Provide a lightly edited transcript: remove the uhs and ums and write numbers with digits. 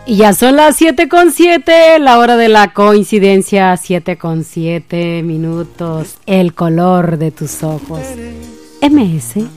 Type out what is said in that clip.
Y ya son las 7:07, la hora de la coincidencia, 7:07 minutos. El color de tus ojos. MS